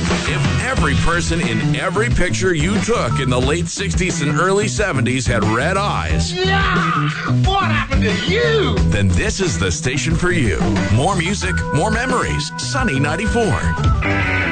If every person in every picture you took in the late 60s and early 70s had red eyes, Yeah! What happened to you? then this is the station for you. More music, more memories. Sunny 94.